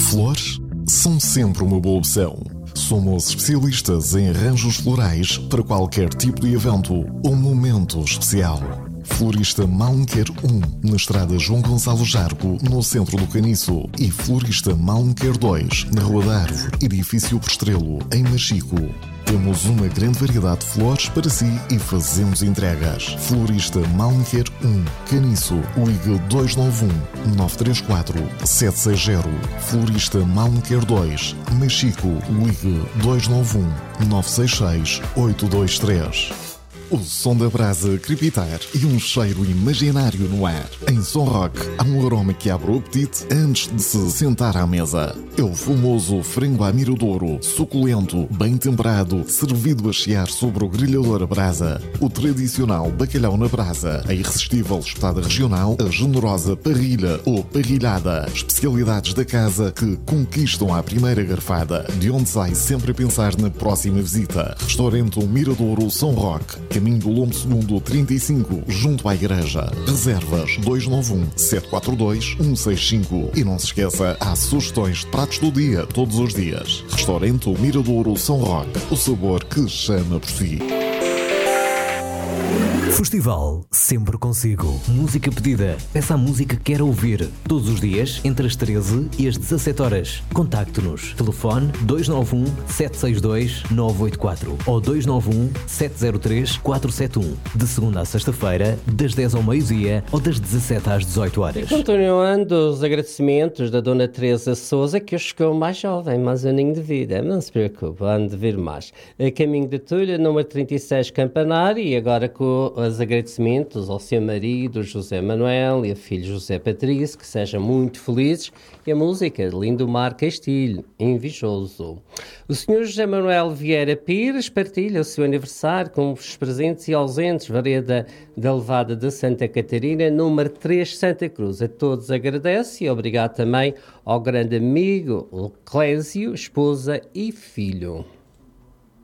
Flores são sempre uma boa opção. Somos especialistas em arranjos florais para qualquer tipo de evento ou momento especial. Florista Malmequer 1, na estrada João Gonçalo Jargo, no centro do Caniço. E Florista Malmequer 2, na Rua da Árvore, edifício Postrelo, em Machico. Temos uma grande variedade de flores para si e fazemos entregas. Florista Malmequer 1, Caniço, ligue 291-934-760. Florista Malmequer 2, Machico, ligue 291-966-823. O som da brasa crepitar e um cheiro imaginário no ar. Em Som Rock há um aroma que abre o apetite antes de se sentar à mesa. É o famoso frango à miradouro, suculento, bem temperado, servido a chiar sobre o grelhador a brasa. O tradicional bacalhau na brasa, a irresistível espetada regional, a generosa parrilha ou parrilhada. Especialidades da casa que conquistam à primeira garfada, de onde sai sempre a pensar na próxima visita. Restaurante Miradouro Som Rock, caminho do Lombo Segundo 35, junto à igreja. Reservas 291-742-165. E não se esqueça, há sugestões de pratos do dia, todos os dias. Restaurante Miradouro Som Rock, o sabor que chama por si. Festival sempre consigo. Música pedida. Peça a música que quer ouvir. Todos os dias, entre as 13 e as 17 horas. Contacte-nos. Telefone 291-762-984 ou 291-703-471. De segunda à sexta-feira, das 10 ao meio-dia ou das 17 às 18 horas. Continuando os agradecimentos da Dona Teresa Souza, que hoje ficou mais jovem, mais aninho de vida. Não se preocupe, há de vir mais. Caminho de Tulha, número 36, Campanar, e agora com os agradecimentos ao seu marido José Manuel e a filha José Patrício, que sejam muito felizes, e a música Lindomar Castilho, Invejoso. O senhor José Manuel Vieira Pires partilha o seu aniversário com os presentes e ausentes, Vareda da Levada de Santa Catarina, número 3, Santa Cruz. A todos agradece e obrigado também ao grande amigo Clésio, esposa e filho.